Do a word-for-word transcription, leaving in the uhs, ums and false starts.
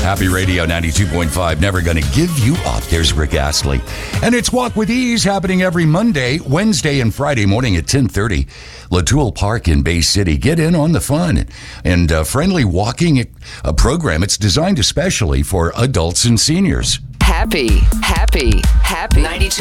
Happy Radio ninety-two point five, never gonna give you up. There's Rick Astley. And it's Walk with Ease, happening every Monday, Wednesday, and Friday morning at ten thirty. Latoul Park in Bay City. Get in on the fun and uh, friendly walking a program. It's designed especially for adults and seniors. Happy, happy, happy. ninety-two